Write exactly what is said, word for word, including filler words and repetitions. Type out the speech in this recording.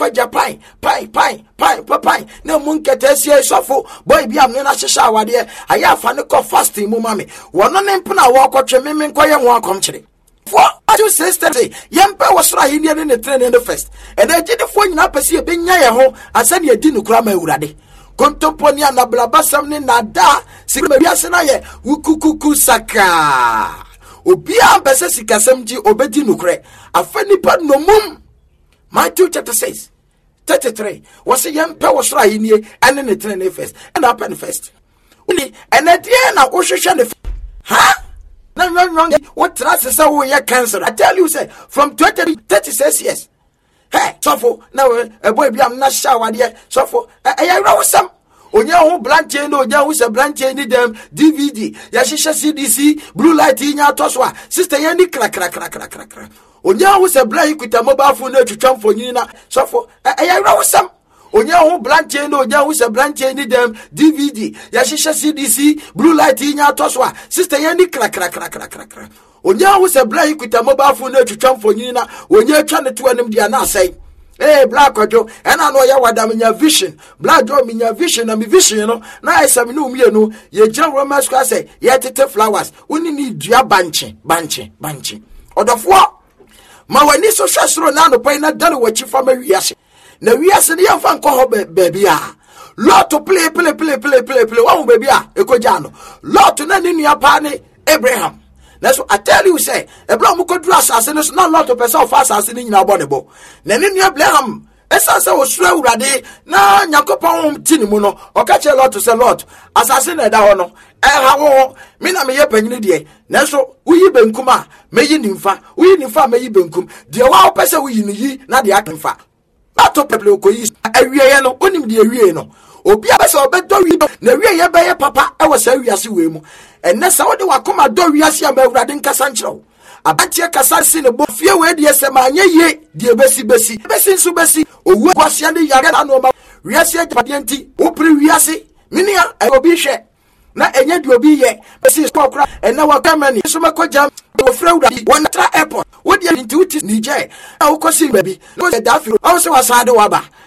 Japan, pine, pine, pine, pine, no moon catesia shuffle, boy be a mina shisha wadia, I have fanico fasting, mummy. One on them puna walk or chemimin quiet one country. What are you sister? Yampa was right in the train in the first, and I did the phone up a see a big home, and said you didn't cram a uradi. Contoponia na blabasam ni nada, Sigmabiasanaye, Wukuku Saka. Obia Bessi Casamji obedi nukre, a funny part no mum. Matthew chapter six, thirty-three. Was a young power was right in here and in the train first and up and first. Only and at the end of Ocean, huh? No, no, no, what trust is our year cancer? I tell you, say from twenty, thirty-six years. Hey, so for now, a boy be I'm not shower dear. So for I know some. Onya who blanche no onya who se blanche ni dem D V D. Ya shisha C D C, blue light in ya toswa. Sister Yanni crack crack crack crack crack crack. Onya who se blind with a mobile phone to jump for you. So for I know some. Onya who blanche no onya who se blanche ni dem D V D. Ya shisha C D C, blue light in ya toswa. Sister Yanni crack crack crack crack crack crack. Onya who se blind with a mobile phone to jump for you. When you're trying to tell them they are not say. Hey, Black Ojo, and I know ya what I'm in your vision. Black Joe, in your vision, and my vision, you know. Now I say, no, me, no, ye general mask, I say, ye tete flowers. We need ya banchi, banchi, banchi. Or the four. Ma when this so shastro now, the pain not done what you family yes. Now we are saying, young fan call baby. Lord to play, play, play, play, play, play. Oh, baby, Ekojano. Lord to none in your party, Abraham. That's what I tell you, say, a blow could dress as in it's not a lot of person fast as in our body. Then in your blame, as I say, was slow ready. Now, Yakopon Tinimuno, or catch a lot to say lot. Assassin at Dawano, eh, how, Mina may happen in the Naso, we ben kuma, may you nympha, we nympha may you benkum, the wow person we ye, not the acting fa. Not to Pebble Cois, a reano, only the reano. Obia so bedo wi na wi ye be papa e wasa wiase we mu enne sa wode wakoma do wiase am awurade nkasa nkyerɛw abantie kasa si ne bo fie we de yesem anye ye de besi besi besi nso besi owu kwase ne yare na no ma wiase agpade nti opri wiase minia e obi hwe na enye de obi ye besi spokra enne wakamani so makojam wo frewda won tra airport wode nti uti nije na wo kosi baby no da afiro awo se wasade waba